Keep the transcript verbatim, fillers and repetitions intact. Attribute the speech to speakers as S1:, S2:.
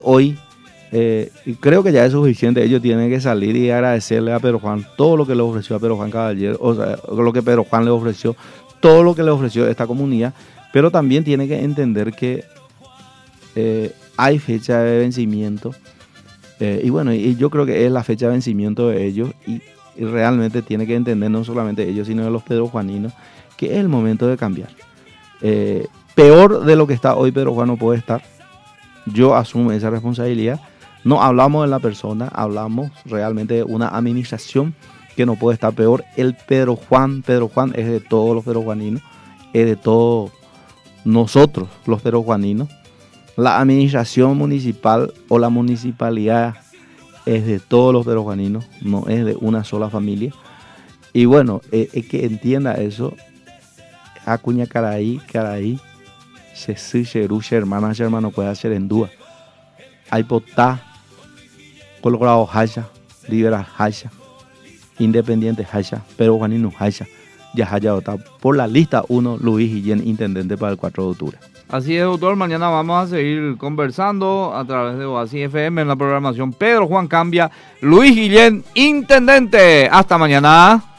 S1: hoy, eh, y creo que ya es suficiente. Ellos tienen que salir y agradecerle a Pedro Juan todo lo que le ofreció a Pedro Juan Caballero, o sea, lo que Pedro Juan le ofreció, todo lo que le ofreció esta comunidad, pero también tiene que entender que eh, hay fecha de vencimiento, eh, y bueno, y yo creo que es la fecha de vencimiento de ellos, y, y realmente tiene que entender no solamente ellos, sino de los pedrojuaninos, que es el momento de cambiar. Eh, peor de lo que está hoy Pedro Juan no puede estar. Yo asumo esa responsabilidad. No hablamos de la persona, hablamos realmente de una administración que no puede estar peor. El Pedro Juan, Pedro Juan es de todos los pedrojuaninos, es de todos nosotros los pedrojuaninos. La administración municipal o la municipalidad es de todos los pedrojuaninos, no es de una sola familia. Y bueno, es eh, eh, que entienda eso. Acuña Caraí, Caraí, Sesi, Cheruche, hermana, hermano, puede hacer en dúa. Hay potá, Colorado Haya, Liberal Haya, Independiente Haya, Pedro Juanino Haya, ya Haya Otá. Por la lista uno, Luis Guillén, intendente para el cuatro de octubre.
S2: Así es, doctor. Mañana vamos a seguir conversando a través de Oasis F M en la programación Pedro Juan Cambia, Luis Guillén, intendente. Hasta mañana.